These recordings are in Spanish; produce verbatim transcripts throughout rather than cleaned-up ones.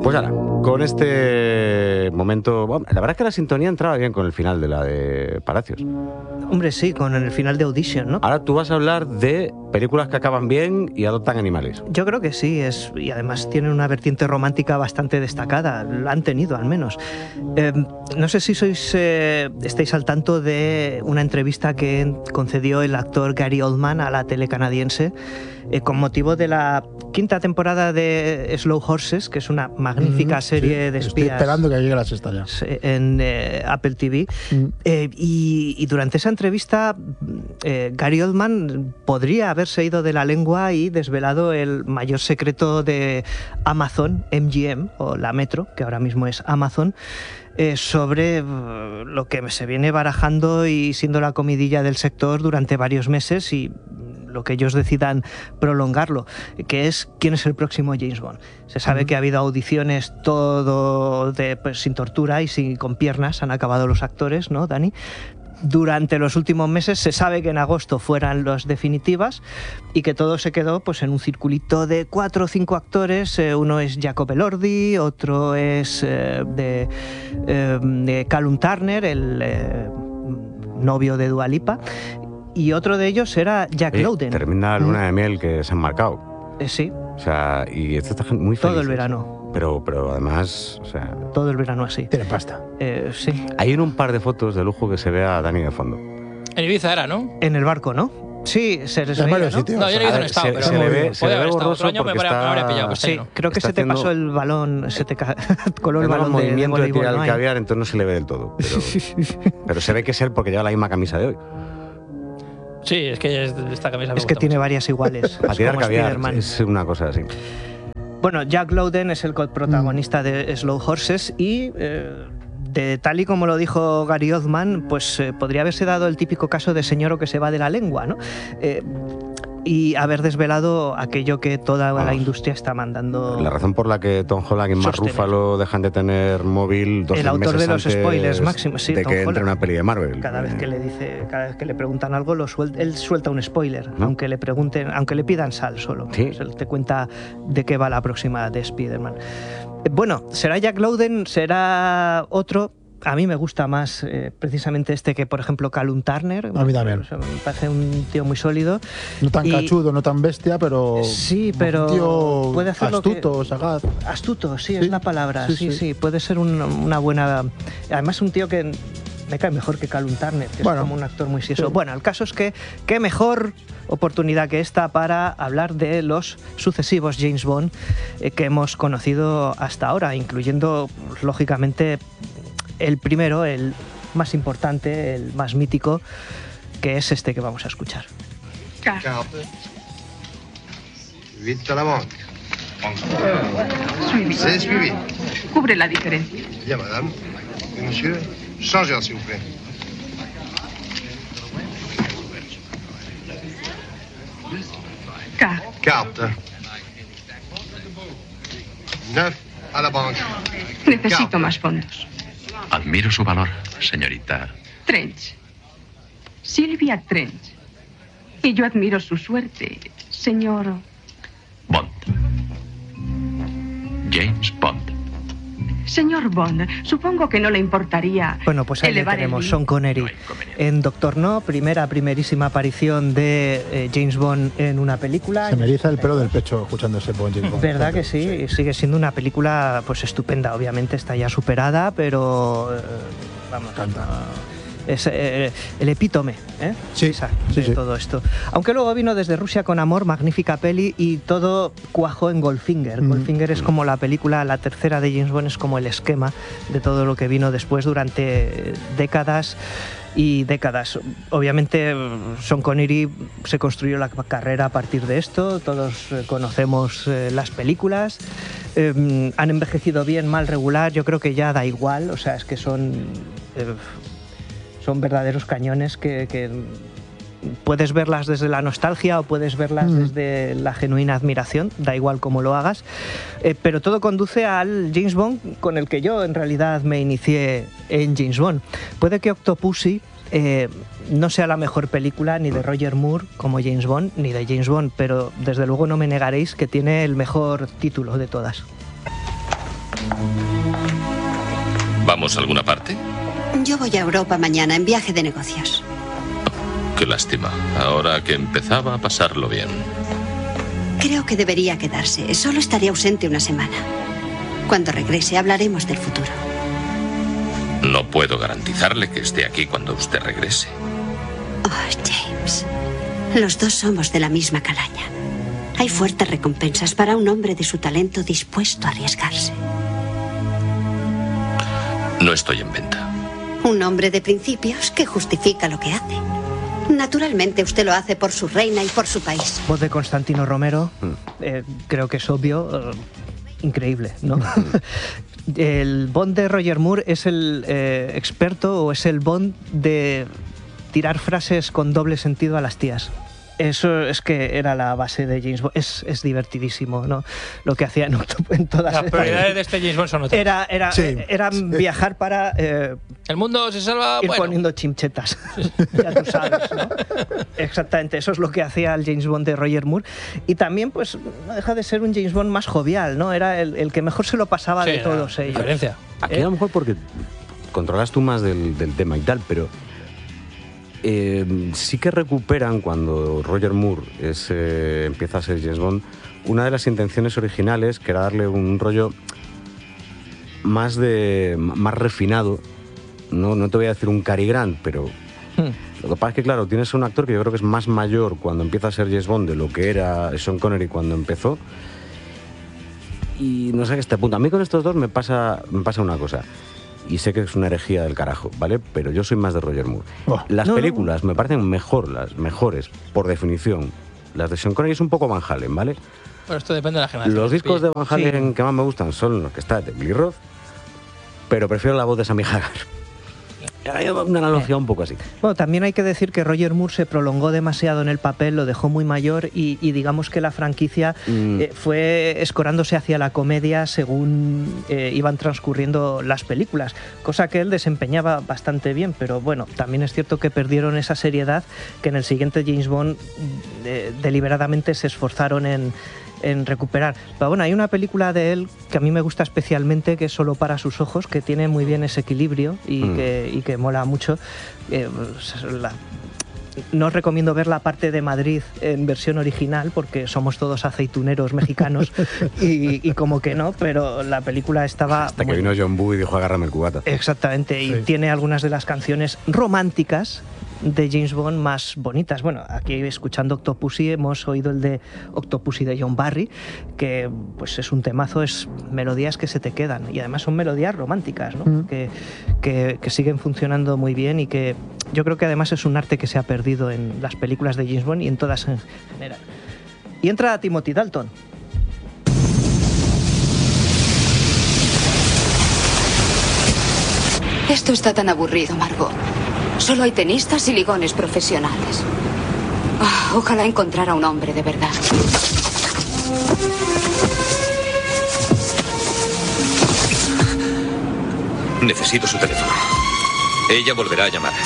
Pues ahora, con este momento... Bueno, la verdad es que la sintonía entraba bien con el final de la de Palacios. Hombre, sí, con el final de Audition, ¿no? Ahora tú vas a hablar de películas que acaban bien y adoptan animales. Yo creo que sí, es, y además tienen una vertiente romántica bastante destacada, la han tenido al menos. Eh, no sé si sois eh, estáis al tanto de una entrevista que concedió el actor Gary Oldman a la tele canadiense eh, con motivo de la quinta temporada de Slow Horses, que es una magnífica mm, serie sí, de espías. Estoy esperando que llegue la sexta ya. En eh, Apple T V. Mm. Eh, y, y durante esa entrevista, eh, Gary Oldman podría haberse ido de la lengua y desvelado el mayor secreto de Amazon, M G M, o la Metro, que ahora mismo es Amazon, eh, sobre lo que se viene barajando y siendo la comidilla del sector durante varios meses y lo que ellos decidan prolongarlo, que es quién es el próximo James Bond. Se sabe uh-huh. que ha habido audiciones todo de, pues, sin tortura y sin, con piernas, han acabado los actores, ¿no, Dani? Durante los últimos meses se sabe que en agosto fueran las definitivas y que todo se quedó pues en un circulito de cuatro o cinco actores. Eh, uno es Jacob Elordi, otro es eh, de, eh, de Callum Turner, el eh, novio de Dua Lipa, y otro de ellos era Jack eh, Lowden. Termina la luna de miel que se han marcado. Eh, sí. O sea, y esto está muy feliz. Todo el verano. Pero, pero además, o sea... Todo el verano así. Tiene pasta. Eh, sí. Hay en un par de fotos de lujo que se ve a Dani de fondo. En Ibiza era, ¿no? En el barco, ¿no? Sí, se les veía, veía, ¿no? ¿no? No, yo en Ibiza no estaba, se, pero... Se le ve, se le ve borroso otro año me porque habría, está... me habría pillado. Pues sí, no. creo que está se te haciendo... pasó el balón, se te ca... coló el balón de, de movimiento de, voleibol, tirar ¿no? el caviar, entonces no se le ve del todo. Pero, pero se ve que es él porque lleva la misma camisa de hoy. Sí, es que esta camisa me Es que gusta tiene mucho. varias iguales. A tirar como caviar Spiderman. es una cosa así. Bueno, Jack Lowden es el protagonista mm. de Slow Horses y... Eh, de, tal y como lo dijo Gary Oldman, pues eh, podría haberse dado el típico caso de señor que se va de la lengua, ¿no? Eh, y haber desvelado aquello que toda Vamos, la industria está mandando. La razón por la que Tom Holland y Mark Ruffalo dejan de tener móvil dos el autor meses de los spoilers máximos, sí, de Tom que Holland. entre una peli de Marvel. Cada vez que le dice, cada vez que le preguntan algo, lo suelta, él suelta un spoiler, ¿no? aunque le pregunten, aunque le pidan sal solo. ¿Sí? Él te cuenta de qué va la próxima de Spider-Man. Bueno, será Jack Lowden, será otro. A mí me gusta más eh, precisamente este que, por ejemplo, Callum Turner. A mí también. O sea, me parece un tío muy sólido. No tan y, cachudo, no tan bestia, pero... Sí, pero... Un tío puede hacerlo astuto, que, sagaz. Astuto, sí, sí, es la palabra. Sí, sí, sí. sí. Puede ser un, una buena... Además, un tío que me cae mejor que Callum Turner, que bueno, es como un actor muy sieso. Sí. Bueno, el caso es que qué mejor oportunidad que esta para hablar de los sucesivos James Bond eh, que hemos conocido hasta ahora, incluyendo, lógicamente... el primero, el más importante, el más mítico, que es este que vamos a escuchar. Carte. Vite à la banque. Suivi. C'est suivi. Cubre la diferencia. Bien, madame. Et monsieur, changeur, s'il vous plaît. Carte. Carte. Neuf à la banque. Necesito Carte. más fondos. Admiro su valor, señorita. Trench. Silvia Trench. Y yo admiro su suerte, señor... Bond. James Bond. Señor Bond, supongo que no le importaría... Bueno, pues ahí le tenemos, Sean Connery no en Doctor No, primera, primerísima aparición de eh, James Bond en una película. Se me eriza el pelo del pecho escuchando ese Bond. James Bond. ¿Verdad que sí? sí? Sigue siendo una película pues estupenda, obviamente está ya superada, pero... Eh, vamos, Canta. No, es eh, el epítome ¿eh? sí, Esa, sí, de sí. todo esto. Aunque luego vino Desde Rusia con Amor, magnífica peli, y todo cuajó en Goldfinger. Mm. Goldfinger es como la película, la tercera de James Bond, es como el esquema de todo lo que vino después durante décadas y décadas. Obviamente Sean Connery se construyó la carrera a partir de esto, todos conocemos eh, las películas, eh, han envejecido bien, mal, regular, yo creo que ya da igual, o sea, es que son... Eh, son verdaderos cañones que, que puedes verlas desde la nostalgia o puedes verlas mm. desde la genuina admiración, da igual cómo lo hagas, eh, pero todo conduce al James Bond con el que yo en realidad me inicié en James Bond. Puede que Octopussy eh, no sea la mejor película ni de Roger Moore como James Bond, ni de James Bond, pero desde luego no me negaréis que tiene el mejor título de todas. ¿Vamos a alguna parte? Yo voy a Europa mañana en viaje de negocios. Qué lástima. Ahora que empezaba a pasarlo bien. Creo que debería quedarse. Solo estaré ausente una semana. Cuando regrese hablaremos del futuro. No puedo garantizarle que esté aquí cuando usted regrese. Oh, James. Los dos somos de la misma calaña. Hay fuertes recompensas para un hombre de su talento dispuesto a arriesgarse. No estoy en venta. Un hombre de principios que justifica lo que hace. Naturalmente usted lo hace por su reina y por su país. Voz de Constantino Romero, eh, creo que es obvio, eh, increíble, ¿no? El Bond de Roger Moore es el eh, experto o es el Bond de tirar frases con doble sentido a las tías. Eso es que era la base de James Bond. Es, es divertidísimo, ¿no? Lo que hacía en, en todas las prioridades de este James Bond son otras. Era, era, Sí. era viajar para eh, El mundo se salva. ir bueno. poniendo chimchetas. Ya tú sabes, ¿no? Exactamente, eso es lo que hacía el James Bond de Roger Moore. Y también, pues, no deja de ser un James Bond más jovial, ¿no? Era el, el que mejor se lo pasaba Sí, de la todos ellos. diferencia. Aquí ¿Eh? a lo mejor porque controlas tú más del, del tema y tal, pero eh, sí que recuperan cuando Roger Moore es, eh, empieza a ser James Bond una de las intenciones originales, que era darle un rollo más, de, más refinado. No, no te voy a decir un Cary Grant, pero Hmm. lo que pasa es que, claro, tienes un actor que yo creo que es más mayor cuando empieza a ser James Bond de lo que era Sean Connery cuando empezó. Y no sé qué este punto. A mí con estos dos me pasa, me pasa una cosa. Y sé que es una herejía del carajo, ¿vale? Pero yo soy más de Roger Moore. Oh. Las No, películas me parecen mejor, las mejores, por definición. Las de Sean Connery es un poco Van Halen, ¿vale? Bueno, esto depende de la generación. Los discos de Van Halen Sí. que más me gustan son los que está de Billy Roth, pero prefiero la voz de Sammy Hagar. Hay una analogía un poco así. Bueno, también hay que decir que Roger Moore se prolongó demasiado en el papel, lo dejó muy mayor y, y digamos que la franquicia Mm. eh, fue escorándose hacia la comedia según eh, iban transcurriendo las películas, cosa que él desempeñaba bastante bien, pero bueno, también es cierto que perdieron esa seriedad que en el siguiente James Bond eh, deliberadamente se esforzaron en en recuperar. Pero bueno, hay una película de él que a mí me gusta especialmente, que es Solo para sus ojos, que tiene muy bien ese equilibrio y, Mm. que, y que mola mucho. Eh, la- no os recomiendo ver la parte de Madrid en versión original porque somos todos aceituneros mexicanos y, y como que no, pero la película estaba... Hasta que muy- vino John Woo y dijo agárrame el cubata. Exactamente, y Sí. tiene algunas de las canciones románticas de James Bond más bonitas. Bueno, aquí escuchando Octopussy hemos oído el de Octopussy de John Barry, que pues es un temazo, es melodías que se te quedan y además son melodías románticas, ¿no? Mm. que, que, que siguen funcionando muy bien y que yo creo que además es un arte que se ha perdido en las películas de James Bond y en todas en general. Y entra Timothy Dalton. Esto está tan aburrido, Margot. Solo hay tenistas y ligones profesionales. Ah, ojalá encontrara un hombre de verdad. Necesito su teléfono. Ella volverá a llamar.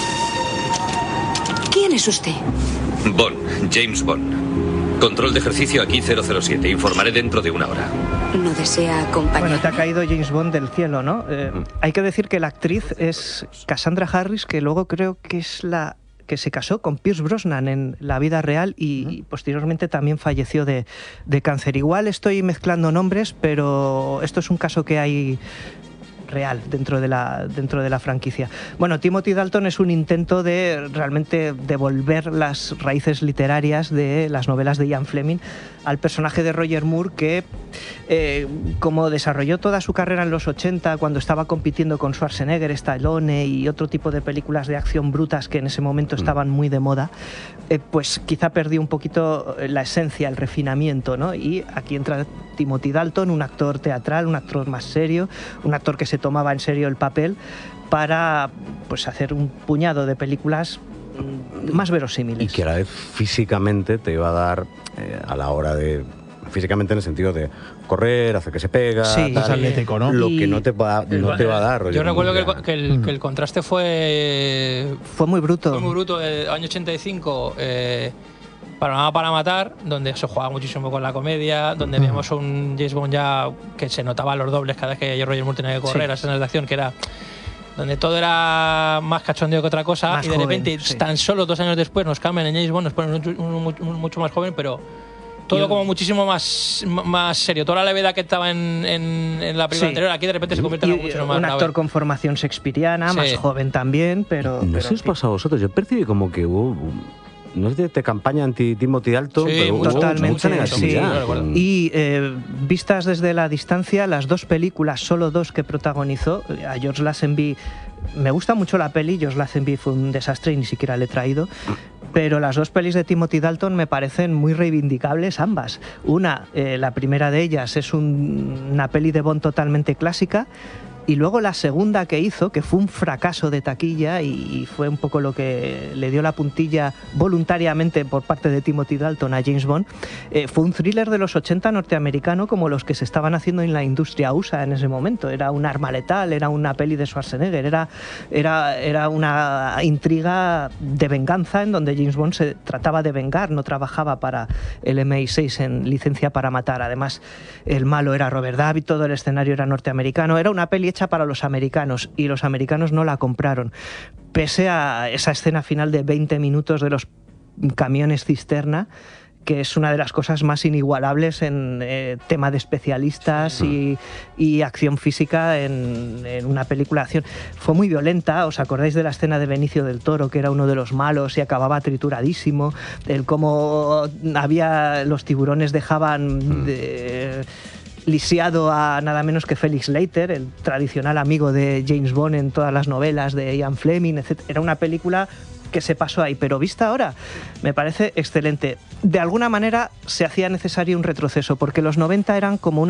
¿Quién es usted? Bond, James Bond. Control de ejercicio aquí cero cero siete. Informaré dentro de una hora. ¿No desea acompañar? Bueno, te ha caído James Bond del cielo, ¿no? Eh, hay que decir que la actriz es Cassandra Harris, que luego creo que es la que se casó con Pierce Brosnan en la vida real y, y posteriormente también falleció de, de cáncer. Igual estoy mezclando nombres, pero esto es un caso que hay real dentro de la dentro de la franquicia. Bueno, Timothy Dalton es un intento de realmente devolver las raíces literarias de las novelas de Ian Fleming al personaje de Roger Moore, que eh, como desarrolló toda su carrera en los ochenta cuando estaba compitiendo con Schwarzenegger, Stallone y otro tipo de películas de acción brutas que en ese momento estaban muy de moda, eh, pues quizá perdió un poquito la esencia, el refinamiento, ¿no? Y aquí entra Timothy Dalton, un actor teatral, un actor más serio, un actor que se tomaba en serio el papel para pues hacer un puñado de películas más verosímiles. Y que a la vez físicamente te iba a dar eh, a la hora de... Físicamente en el sentido de correr, hacer que se pega, Sí, tal, es atlético, ¿no? lo Y- que no te va, no te va a dar. Roger Yo recuerdo que Moore, el, que, el, que el contraste fue, Fue muy bruto. fue muy bruto. El año ochenta y cinco, eh, Panorama para matar, donde se jugaba muchísimo con la comedia, donde veíamos un James Bond ya que se notaba los dobles cada vez que Roger Moore tenía que correr, sí. Las escenas de acción, que era donde todo era más cachondeo que otra cosa, más y de joven, repente, sí. Tan solo dos años después nos cambian en James Bond, nos ponen un, un, un, mucho más joven, pero todo yo, como muchísimo más, más serio. Toda la levedad que estaba en, en, en la película sí. anterior, aquí de repente se convierte en algo mucho más un grave. actor con formación shakespeariana, sí. Más joven también, pero... No pero, sé si os pasa a vosotros, yo percibí como que hubo... No es de, de campaña anti-Timothy Dalton, sí, pero totalmente, mucha negatividad. Sí. Con... Y eh, vistas desde la distancia, las dos películas, solo dos que protagonizó, a George Lazenby, me gusta mucho la peli, George Lazenby fue un desastre y ni siquiera le he traído, pero las dos pelis de Timothy Dalton me parecen muy reivindicables ambas. Una, eh, la primera de ellas, es un, una peli de Bond totalmente clásica, y luego la segunda que hizo, que fue un fracaso de taquilla y fue un poco lo que le dio la puntilla voluntariamente por parte de Timothy Dalton a James Bond, eh, fue un thriller de los ochenta norteamericano como los que se estaban haciendo en la industria U S A en ese momento. Era un arma letal, era una peli de Schwarzenegger, era, era, era una intriga de venganza en donde James Bond se trataba de vengar, no trabajaba para el M I seis en licencia para matar. Además, el malo era Robert Davi, todo el escenario era norteamericano, era una peli hecha para los americanos y los americanos no la compraron, pese a esa escena final de veinte minutos de los camiones cisterna, que es una de las cosas más inigualables en eh, tema de especialistas y, y acción física en, en una película de acción. Fue muy violenta, ¿os acordáis de la escena de Benicio del Toro, que era uno de los malos y acababa trituradísimo? El cómo había, los tiburones dejaban... De, lisiado a nada menos que Felix Leiter, el tradicional amigo de James Bond en todas las novelas de Ian Fleming, etcétera. Era una película que se pasó ahí, pero vista ahora me parece excelente. De alguna manera se hacía necesario un retroceso, porque los noventa eran como una